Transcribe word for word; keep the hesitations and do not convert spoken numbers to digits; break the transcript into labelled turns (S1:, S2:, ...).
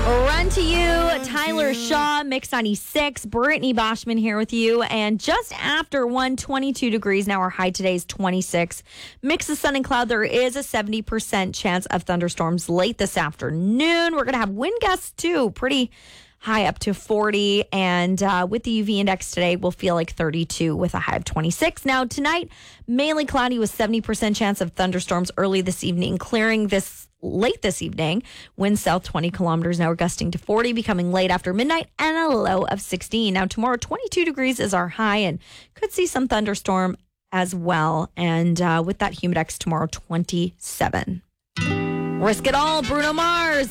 S1: Run to you, Tyler Shaw, Mix ninety-six, Brittany Boschman here with you. And just after one, twenty-two degrees. Now our high today is twenty-six. Mix of sun and cloud. There is a seventy percent chance of thunderstorms late this afternoon. We're going to have wind gusts too, pretty high up to forty. And uh, with the U V index today, we'll feel like thirty-two with a high of twenty-six. Now tonight, mainly cloudy with seventy percent chance of thunderstorms early this evening, clearing this late this evening. Wind south twenty kilometers an hour, gusting to forty, becoming late after midnight, and a low of sixteen. Now tomorrow, twenty-two degrees is our high, and could see some thunderstorm as well. And uh, with that humidex tomorrow, twenty-seven. Risk it all, Bruno Mars.